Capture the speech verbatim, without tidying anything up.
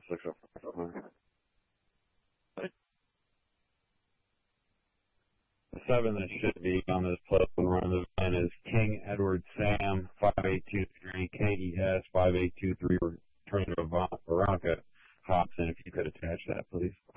six oh five. The seven that should be on this plate when run of the van is King Edward Sam five eight two three K E S five eight two three returning to Veronica Hobson. If you could attach that, please.